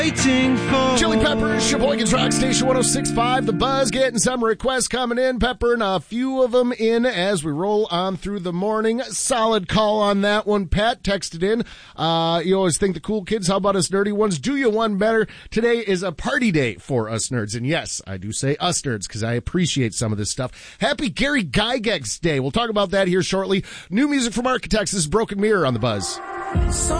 Chili Peppers, Sheboygan's Rock Station 106.5. The Buzz getting some requests coming in, peppering a few of them in as we roll on through the morning. Solid call on that one. Pat texted in. You always think the cool kids. How about us nerdy ones? Do you one better? Today is a party day for us nerds. And yes, I do say us nerds because I appreciate some of this stuff. Happy Gary Gygax Day. We'll talk about that here shortly. New music from Architects. This is Broken Mirror on the Buzz.